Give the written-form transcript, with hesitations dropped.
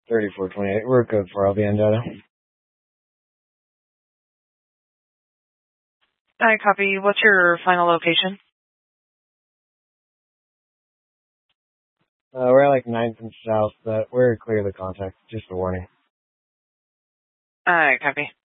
3428. We're good for LVN data. Alright, copy. What's your final location? We're at like 9th and South, but we're clear the contact. Just a warning. Alright, copy.